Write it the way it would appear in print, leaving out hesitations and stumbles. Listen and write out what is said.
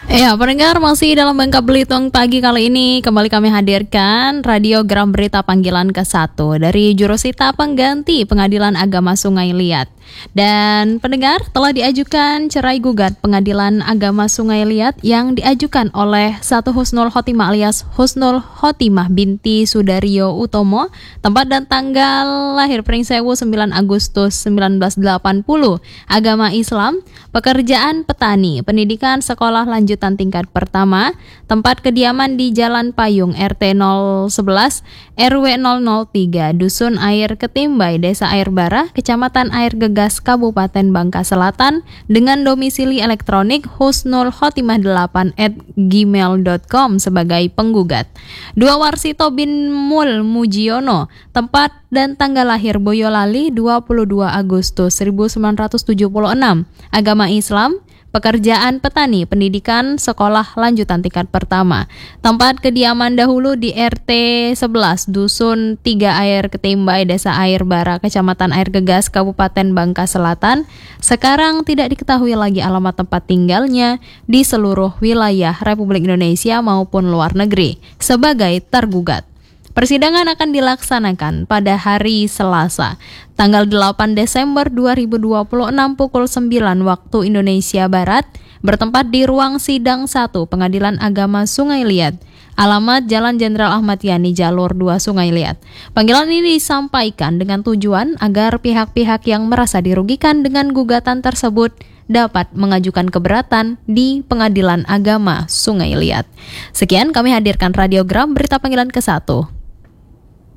Ya, pendengar masih dalam Bangka Belitung pagi kali ini kembali kami hadirkan radiogram berita panggilan ke-1 dari Jurusita Pengganti Pengadilan Agama Sungai Liat. Dan pendengar, telah diajukan cerai gugat Pengadilan Agama Sungai Liat yang diajukan oleh Satu Husnul Khotimah alias Husnul Khotimah binti Sudaryo Utomo, tempat dan tanggal lahir Pringsewu 9 Agustus 1980, agama Islam, pekerjaan petani, pendidikan sekolah lanjutan tingkat pertama, tempat kediaman di Jalan Payung RT 011 RW 003 Dusun Air Ketimbai Desa Air Bara Kecamatan Air Gegas Kabupaten Bangka Selatan, dengan domisili elektronik husnulkhotimah8@gmail.com sebagai penggugat. Dua Warsito bin Mul Mujiono, tempat dan tanggal lahir Boyolali 22 Agustus 1976, agama Islam, pekerjaan petani, pendidikan sekolah lanjutan tingkat pertama, tempat kediaman dahulu di RT 11 Dusun 3 Air Ketimbai Desa Air Bara Kecamatan Air Gegas Kabupaten Bangka Selatan, sekarang tidak diketahui lagi alamat tempat tinggalnya di seluruh wilayah Republik Indonesia maupun luar negeri sebagai tergugat. Persidangan akan dilaksanakan pada hari Selasa, tanggal 8 Desember 2026 pukul 9 waktu Indonesia Barat, bertempat di ruang sidang 1 Pengadilan Agama Sungai Liat. Alamat Jalan Jenderal Ahmad Yani, Jalur 2 Sungai Liat. Panggilan ini disampaikan dengan tujuan agar pihak-pihak yang merasa dirugikan dengan gugatan tersebut dapat mengajukan keberatan di Pengadilan Agama Sungai Liat. Sekian kami hadirkan radiogram berita panggilan ke-1.